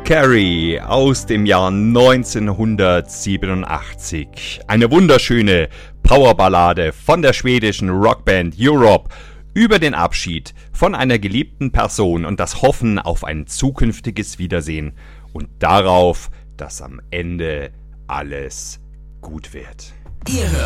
Carrie aus dem Jahr 1987. Eine wunderschöne Powerballade von der schwedischen Rockband Europe über den Abschied von einer geliebten Person und das Hoffen auf ein zukünftiges Wiedersehen und darauf, dass am Ende alles gut wird.